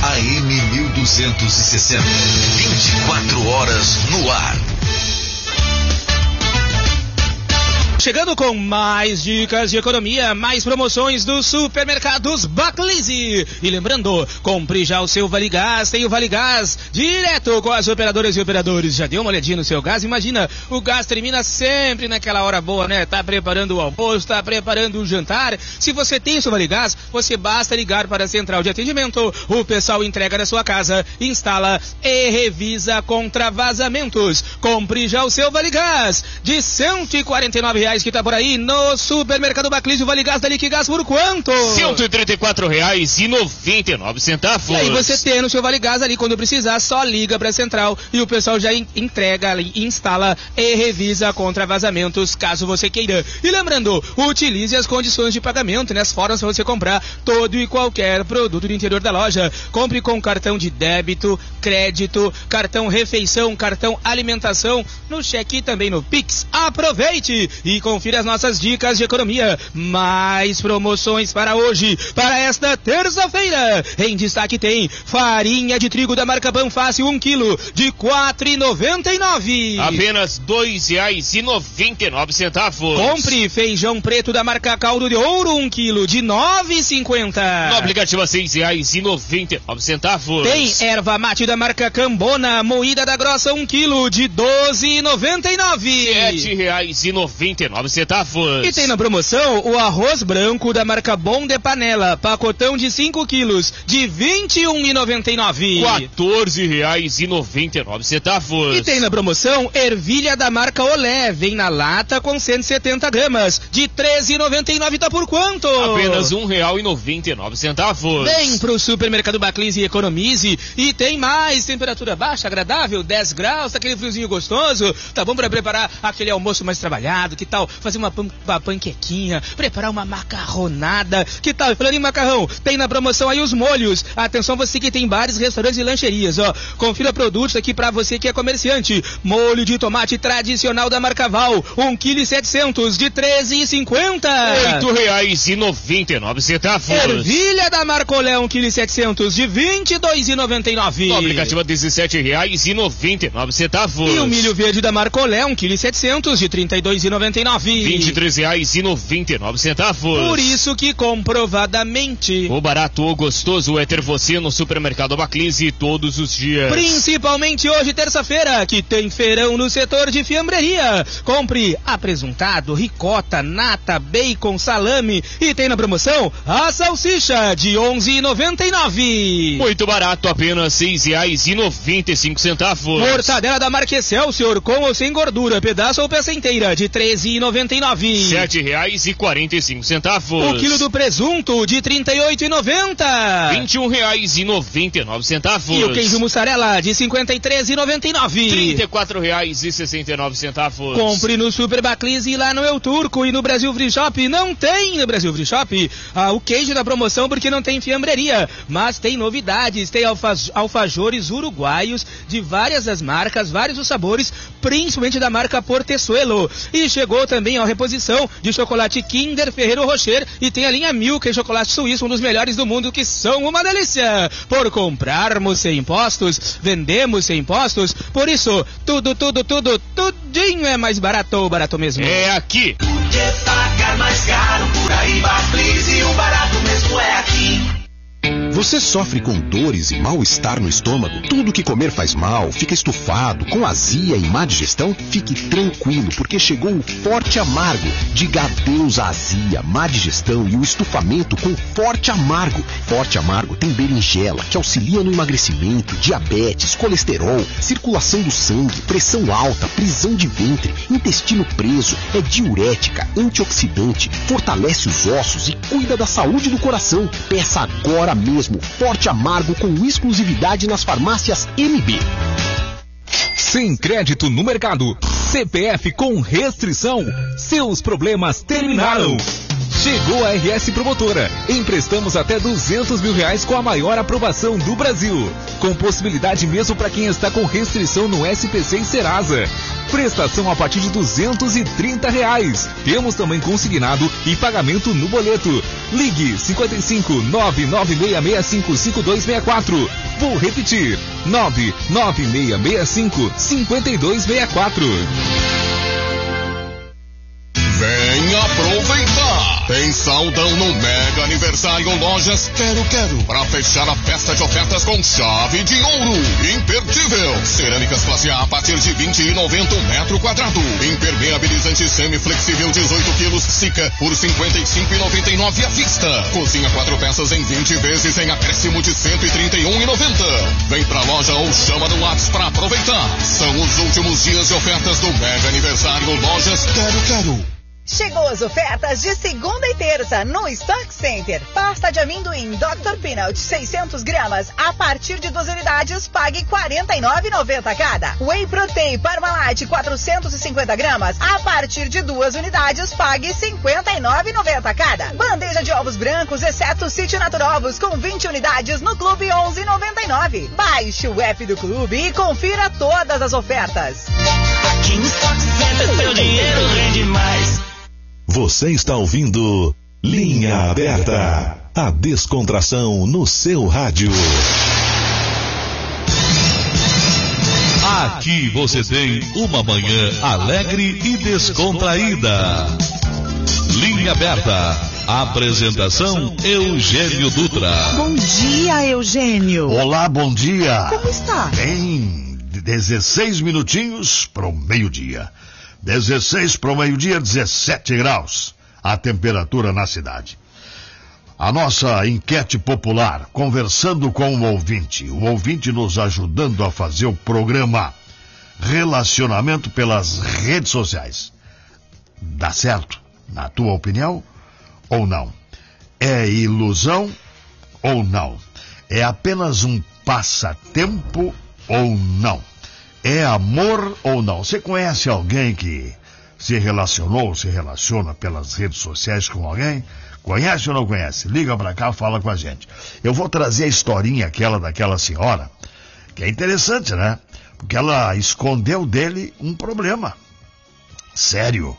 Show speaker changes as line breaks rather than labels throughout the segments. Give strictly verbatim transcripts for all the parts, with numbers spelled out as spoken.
A M mil duzentos e sessenta, vinte e quatro horas no ar.
Chegando com mais dicas de economia, mais promoções dos supermercados Baclise. E lembrando, compre já o seu Vale Gás, tem o Vale Gás direto com as operadoras e operadores. Já deu uma olhadinha no seu gás? Imagina, o gás termina sempre naquela hora boa, né? Tá preparando o almoço, tá preparando o jantar. Se você tem o seu Vale Gás, você basta ligar para a central de atendimento. O pessoal entrega na sua casa, instala e revisa contra vazamentos. Compre já o seu Vale Gás de cento e quarenta e nove reais que tá por aí no supermercado Baclise. O Vale Gás da Liquigás por quanto?
cento e trinta e quatro reais e noventa e nove centavos.
E aí você tem no seu Vale Gás ali, quando precisar, só liga pra central e o pessoal já entrega, instala e revisa contra vazamentos, caso você queira. E lembrando, utilize as condições de pagamento, né? As formas para você comprar todo e qualquer produto do interior da loja. Compre com cartão de débito, crédito, cartão refeição, cartão alimentação, no cheque e também no Pix. Aproveite e confira as nossas dicas de economia. Mais promoções para hoje, para esta terça-feira. Em destaque tem farinha de trigo da marca Panfácil, um quilo, de quatro reais e noventa e nove centavos.
Apenas dois reais e noventa e nove centavos.
Compre feijão preto da marca Caldo de Ouro, um quilo, de nove reais e cinquenta centavos.
No aplicativo, seis reais e noventa e nove centavos.
Tem erva mate da marca Cambona, moída da grossa, um quilo, de doze reais e noventa e nove centavos.
sete reais e noventa e nove centavos.
E tem na promoção o arroz branco da marca Bom de Panela, pacotão de cinco quilos, de vinte e um reais e noventa e nove centavos.
quatorze reais e noventa e nove centavos.
E tem na promoção ervilha da marca Olé, vem na lata com cento e setenta gramas, de treze reais e noventa e nove centavos. Tá por quanto?
Apenas um real e noventa e nove centavos.
Vem pro supermercado Baclise e economize. E tem mais temperatura baixa, agradável, dez graus, tá aquele friozinho gostoso. Tá bom para preparar aquele almoço mais trabalhado, que tal fazer uma, pan uma panquequinha, preparar uma macarronada, que tal? Falando em macarrão, tem na promoção aí os molhos. Atenção você que tem bares, restaurantes e lancherias, ó. Confira produtos aqui pra você que é comerciante. Molho de tomate tradicional da marca Val, um quilo e setecentos, de treze reais e cinquenta centavos.
oito reais e noventa e nove centavos.
Ervilha da marca Olé, um quilo e setecentos, de vinte e dois reais e noventa e nove centavos.
No aplicativo, dezessete reais e noventa e nove centavos.
E o milho verde da marca Olé, um quilo e setecentos, de trinta e dois reais e noventa e nove centavos.
vinte e três reais e noventa e nove centavos.
Por isso que comprovadamente
o barato ou gostoso é ter você no supermercado Baclise todos os dias.
Principalmente hoje, terça-feira, que tem feirão no setor de fiambreria. Compre apresuntado, ricota, nata, bacon, salame e tem na promoção a salsicha de onze reais e noventa e nove centavos.
Muito barato, apenas seis reais e noventa e cinco centavos.
Mortadela da marca Excelsior, com ou sem gordura, pedaço ou peça inteira, de treze reais e noventa e nove centavos.
sete reais e quarenta e cinco centavos.
O quilo do presunto, de trinta e oito reais e noventa centavos.
vinte e um reais e noventa e nove centavos.
E o queijo mussarela, de cinquenta e três reais e noventa e nove centavos.
trinta e quatro reais e sessenta e nove centavos.
Compre no Super Baclise e lá no Eu Turco e no Brasil Free Shop. Não tem no Brasil Free Shop ah, o queijo da promoção porque não tem fiambreria, mas tem novidades, tem alfaz, alfajores uruguaios de várias das marcas, vários os sabores, principalmente da marca Portezuelo. E chegou também a reposição de chocolate Kinder Ferrero Rocher e tem a linha Milka e chocolate suíço, um dos melhores do mundo, que são uma delícia. Por comprarmos sem impostos, vendemos sem impostos, por isso, tudo, tudo, tudo, tudinho é mais barato, barato mesmo.
É aqui.
Podia pagar mais caro por aí, Baclise, o barato mesmo é aqui.
Você sofre com dores e mal-estar no estômago? Tudo que comer faz mal, fica estufado, com azia e má digestão? Fique tranquilo, porque chegou o Forte Amargo. Diga adeus à azia, má digestão e o estufamento com Forte Amargo. Forte Amargo tem berinjela, que auxilia no emagrecimento, diabetes, colesterol, circulação do sangue, pressão alta, prisão de ventre, intestino preso, é diurética, antioxidante, fortalece os ossos e cuida da saúde do coração. Peça agora mesmo Forte Amargo com exclusividade nas farmácias M B.
Sem crédito no mercado, C P F com restrição, seus problemas terminaram. Chegou a R S Promotora. Emprestamos até duzentos mil reais com a maior aprovação do Brasil. Com possibilidade mesmo para quem está com restrição no S P C e Serasa. Prestação a partir de duzentos e trinta reais. Temos também consignado e pagamento no boleto. Ligue cinquenta e cinco, nove nove seis seis cinco cinco dois seis quatro. Vou repetir, nove nove seis seis cinco cinco dois seis quatro.
Venha aproveitar! Tem saldão no Mega Aniversário Lojas Quero Quero para fechar a festa de ofertas com chave de ouro. Imperdível! Cerâmicas classe A a partir de vinte e noventa um metro quadrado. Impermeabilizante semiflexível dezoito quilos Sica por cinquenta e cinco e noventa e nove à vista. Cozinha quatro peças em vinte vezes em acréscimo de cento e trinta e um e noventa. Vem pra loja ou chama no WhatsApp para aproveitar. São os últimos dias de ofertas do Mega Aniversário Lojas Quero Quero.
Chegou as ofertas de segunda e terça no Stock Center. Pasta de amendoim doutor Peanut seiscentos gramas a partir de duas unidades, pague quarenta e nove reais e noventa cada. Whey Protein Parmalat quatrocentos e cinquenta gramas a partir de duas unidades, pague cinquenta e nove reais e noventa cada. Bandeja de ovos brancos exceto City Natural Ovos com vinte unidades no Clube onze reais e noventa e nove. Baixe o app do Clube e confira todas as ofertas.
Aqui no Stock Center seu dinheiro rende mais.
Você está ouvindo Linha Aberta, a descontração no seu rádio.
Aqui você tem uma manhã alegre e descontraída. Linha Aberta. Apresentação Eugênio Dutra.
Bom dia, Eugênio.
Olá, bom dia.
Como está?
Bem, dezesseis minutinhos para o meio-dia. dezesseis para o meio-dia, dezessete graus a temperatura na cidade. A nossa enquete popular, conversando com o ouvinte, o ouvinte nos ajudando a fazer o programa Relacionamento pelas redes sociais. Dá certo, na tua opinião, ou não? É ilusão ou não? É apenas um passatempo ou não? É amor ou não? Você conhece alguém que se relacionou, se relaciona pelas redes sociais com alguém? Conhece ou não conhece? Liga pra cá, fala com a gente. Eu vou trazer a historinha aquela daquela senhora, que é interessante, né? Porque ela escondeu dele um problema sério.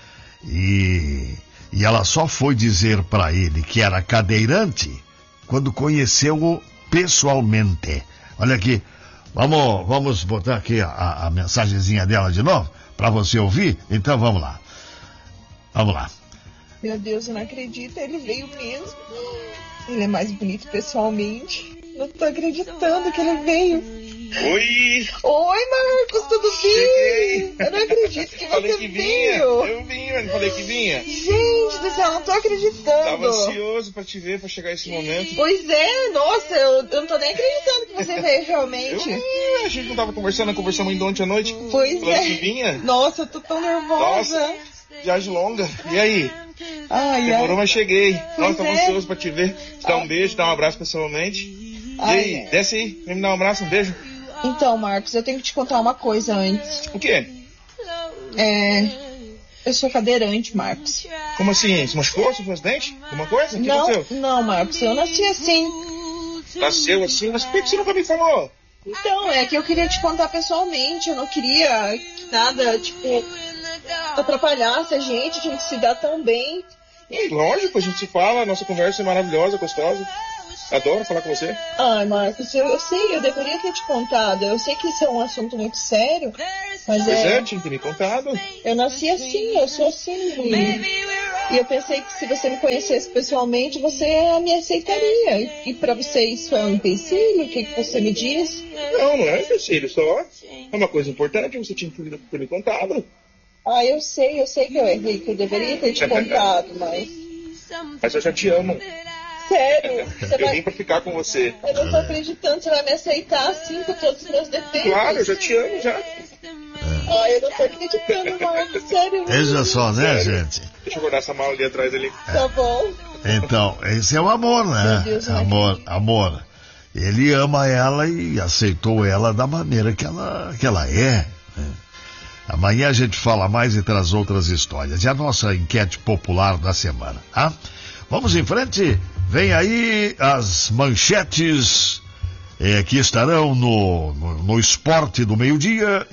E, e ela só foi dizer pra ele que era cadeirante quando conheceu-o pessoalmente. Olha aqui. Vamos, vamos botar aqui a, a mensagenzinha dela de novo, para você ouvir? Então vamos lá. Vamos lá.
Meu Deus, eu não acredito, ele veio mesmo. Ele é mais bonito pessoalmente. Não tô acreditando que ele veio.
Oi!
Oi, Marcos, tudo
Cheguei.
bem? Eu não acredito que
falei
você
que
veio.
vinha. Eu vim, eu falei que vinha.
Gente do céu, não tô acreditando.
Tava ansioso pra te ver, pra chegar esse momento.
Pois é, nossa, eu, eu não tô nem acreditando que você veio realmente.
Eu, a gente não tava conversando, conversamos ainda ontem à noite.
Pois
falei
é.
que vinha.
Nossa, eu tô tão nervosa.
Nossa, viagem longa. E aí?
Ai,
Demorou,
ai.
mas cheguei.
Pois
Nossa, tava
é.
ansioso pra te ver. Te dar um beijo, dar um abraço pessoalmente. E
Ai,
aí,
ai.
desce aí, vem me dar um abraço, um beijo.
Então, Marcos, eu tenho que te contar uma coisa antes.
O quê?
É... Eu sou cadeirante, Marcos.
Como assim? Você machucou? Você fez um acidente? Alguma coisa? O que
Não,
aconteceu?
não, Marcos, eu nasci assim.
Nasceu assim? Mas por que você nunca me falou?
Então, é que eu queria te contar pessoalmente. Eu não queria que nada, tipo, atrapalhasse a gente. A gente se dá tão bem.
E, lógico, a gente se fala, a nossa conversa é maravilhosa, gostosa. Adoro falar com você.
Ai, Marcos, eu, eu sei, eu deveria ter te contado. Eu sei que isso é um assunto muito sério, mas
Pois
é...
é, tinha que ter me contado.
Eu nasci assim, eu sou assim. E, e eu pensei que se você me conhecesse pessoalmente, você me aceitaria. E, e pra você isso é um empecilho? O que, que você me diz?
Não, não é empecilho, só é uma coisa importante, você tinha que ter me contado.
Ah, eu sei, eu sei que eu errei, que eu deveria ter te contado, mas...
Mas eu já te amo.
Sério? Você
Eu
vai...
vim pra ficar com você.
Eu não tô acreditando, você vai me aceitar assim com todos os meus defeitos?
Claro, eu já te amo, já.
Ah, eu não tô acreditando, Marcos, sério.
Veja só, né,
Sério?
gente?
Deixa eu guardar essa mala ali atrás ali.
Tá bom.
Então, esse é o amor,
Meu
né?
Deus, eu não
Amor, amor. Ele ama ela e aceitou ela da maneira que ela, que ela é. né? Amanhã a gente fala mais e traz outras histórias. E a nossa enquete popular da semana, tá? Vamos em frente. Vem aí as manchetes é, que estarão no, no, no esporte do meio-dia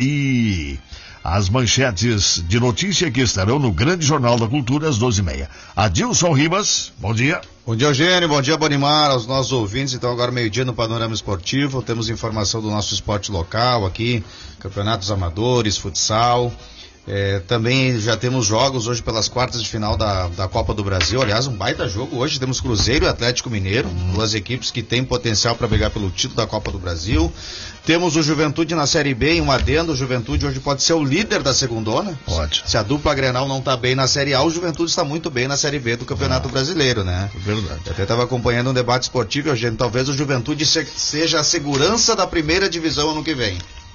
e as manchetes de notícia que estarão no Grande Jornal da Cultura às doze e meia. Adilson Ribas, bom dia.
Bom dia, Eugênio, bom dia, Bonimar, aos nossos ouvintes. Então agora meio-dia no Panorama Esportivo, temos informação do nosso esporte local aqui, campeonatos amadores, futsal. É, também já temos jogos hoje pelas quartas de final da, da Copa do Brasil. Aliás, um baita jogo hoje. Temos Cruzeiro e Atlético Mineiro, hum. duas equipes que têm potencial para brigar pelo título da Copa do Brasil. Temos o Juventude na Série B, em um adendo. O Juventude hoje pode ser o líder da segundona.
Pode.
Se a dupla Grenal não está bem na Série A, o Juventude está muito bem na Série B do Campeonato ah, Brasileiro, né?
É verdade.
Eu até estava acompanhando um debate esportivo, Eugênio. Talvez o Juventude se, seja a segurança da primeira divisão ano que vem.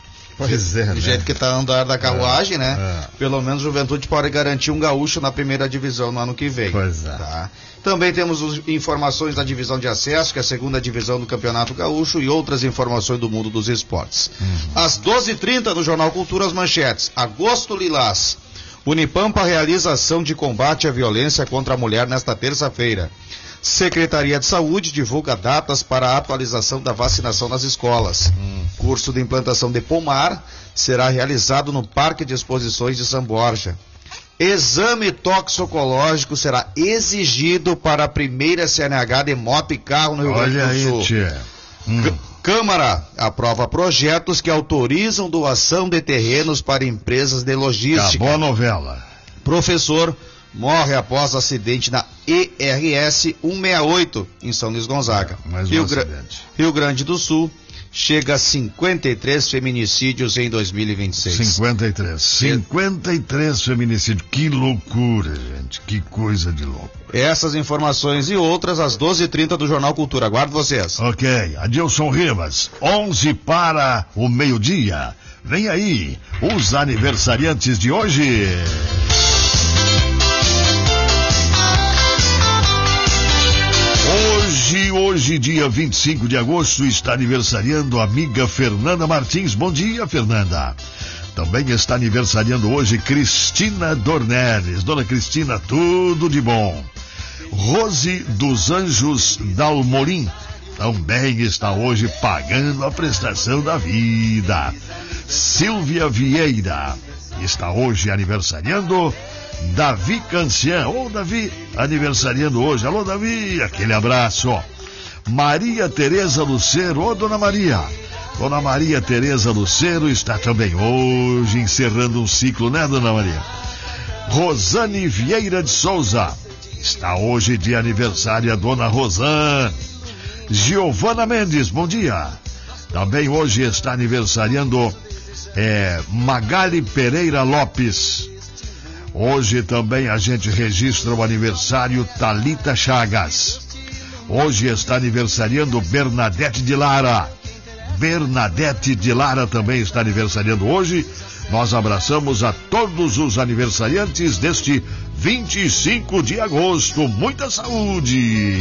Pois é,
Do
né?
jeito que está a andar da carruagem,
é,
né?
É.
Pelo menos o Juventude pode garantir um gaúcho na primeira divisão no ano que vem.
Pois é.
Tá? Também temos os, informações da divisão de acesso, que é a segunda divisão do Campeonato Gaúcho, e outras informações do mundo dos esportes. Uhum. Às doze e trinta no Jornal Cultura, as manchetes. Agosto Lilás. Unipampa realiza ação de combate à violência contra a mulher nesta terça-feira. Secretaria de Saúde divulga datas para a atualização da vacinação nas escolas. Hum. Curso de implantação de pomar será realizado no Parque de Exposições de São Borja. Exame toxicológico será exigido para a primeira C N H de moto e carro no Rio Grande do Sul.
Olha aí, tia. Hum.
Câmara aprova projetos que autorizam doação de terrenos para empresas de logística.
Acabou a novela.
Professor morre após acidente na E R S cento e sessenta e oito, em São Luís Gonzaga.
Mais um
Rio, Gra-
acidente.
Rio Grande do Sul chega a cinquenta e três feminicídios em dois mil e vinte e seis.
cinquenta e três. cinquenta e três feminicídios. Que loucura, gente. Que coisa de louco.
Essas informações e outras às doze e trinta do Jornal Cultura. Aguardo vocês.
Ok. Adilson Ribas, onze para o meio-dia. Vem aí os aniversariantes de hoje. Hoje, hoje, dia vinte e cinco de agosto, está aniversariando a amiga Fernanda Martins. Bom dia, Fernanda. Também está aniversariando hoje Cristina Dornelles. Dona Cristina, tudo de bom. Rose dos Anjos Dalmorim também está hoje pagando a prestação da vida. Silvia Vieira está hoje aniversariando. Davi Cancian, ô Davi, aniversariando hoje. Alô, Davi, aquele abraço. Maria Tereza Lucero, ô Dona Maria. Dona Maria Tereza Lucero está também hoje encerrando um ciclo, né, Dona Maria? Rosane Vieira de Souza, está hoje de aniversário a Dona Rosane. Giovana Mendes, bom dia. Também hoje está aniversariando é, Magali Pereira Lopes. Hoje também a gente registra o aniversário Thalita Chagas. Hoje está aniversariando Bernadette de Lara. Bernadette de Lara também está aniversariando hoje. Nós abraçamos a todos os aniversariantes deste vinte e cinco de agosto. Muita saúde!